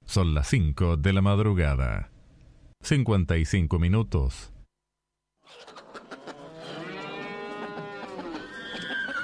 Son las 5 de la madrugada. 55 minutos.